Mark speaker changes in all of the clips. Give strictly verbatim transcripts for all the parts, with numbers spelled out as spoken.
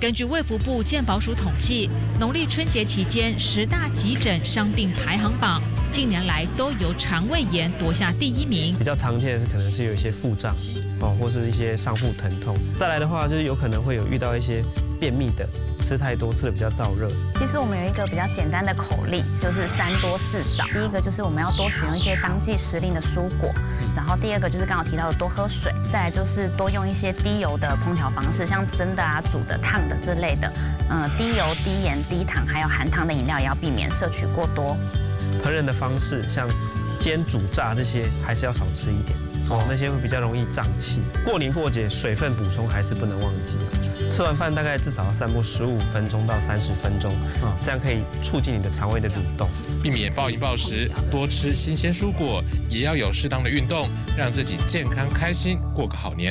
Speaker 1: 根据卫福部健保署统计，农历春节期间十大急诊伤病排行榜，近年来都由肠胃炎夺下第一名。
Speaker 2: 比较常见的是可能是有一些腹胀哦，或是一些上腹疼痛。再来的话，就是有可能会有遇到一些便秘的，吃太多，吃的比较燥热。
Speaker 3: 其实我们有一个比较简单的口令，就是三多四少。第一个就是我们要多使用一些当季时令的蔬果，然后第二个就是刚刚提到的多喝水，再来就是多用一些低油的烹调方式，像蒸的啊、煮的、烫的之类的。嗯，低油、低盐、低糖，还有含糖的饮料也要避免摄取过多。
Speaker 2: 烹饪的方式，像煎、煮、炸这些，还是要少吃一点。哦，那些会比较容易胀气。过年过节水分补充还是不能忘记。吃完饭大概至少要散步十五分钟到三十分钟，这样可以促进你的肠胃的蠕动，
Speaker 4: 避免暴饮暴食，多吃新鲜蔬果，也要有适当的运动，让自己健康开心，过个好年。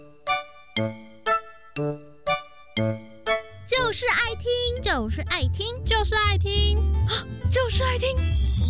Speaker 5: 就是爱听，就是爱听，就是爱听，就是爱听。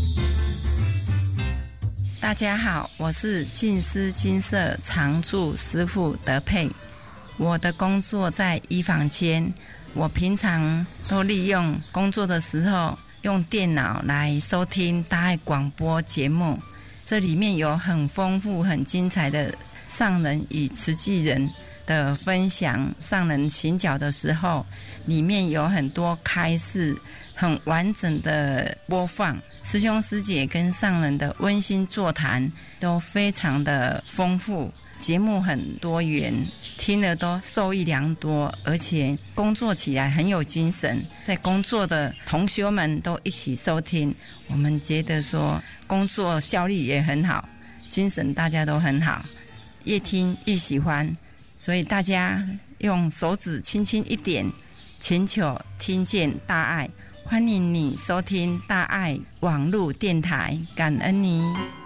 Speaker 6: 大家好，我是净思金色常驻师傅德佩。我的工作在医房间，我平常都利用工作的时候用电脑来收听大爱广播节目，这里面有很丰富很精彩的上人与慈济人的分享，上人行脚的时候里面有很多开示，很完整的播放，师兄师姐跟上人的温馨座谈都非常的丰富，节目很多元，听了都受益良多，而且工作起来很有精神，在工作的同学们都一起收听，我们觉得说工作效率也很好，精神大家都很好，越听越喜欢，所以大家用手指轻轻一点，请求听见大爱，欢迎你收听大爱网络电台，感恩你。